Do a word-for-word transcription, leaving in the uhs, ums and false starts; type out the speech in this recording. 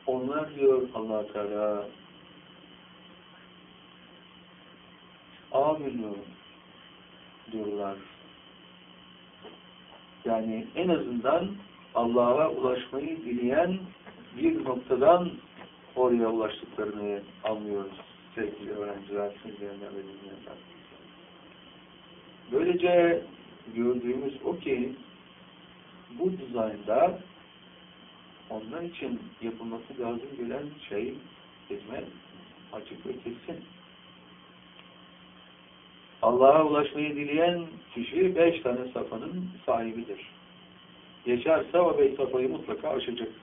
onlar diyor Allah Teala aminu diyorlar. Yani en azından Allah'a ulaşmayı dileyen bir noktadan oraya ulaştıklarını anlıyoruz sevgili öğrenciler, sizlerden ve dinleyenler. Böylece gördüğümüz o ki bu dizaynda onlar için yapılması lazım gelen şey, hizmet açık ve kesin. Allah'a ulaşmayı dileyen kişi beş tane safhanın sahibidir. Yaşarsa o beş safhayı mutlaka aşacak.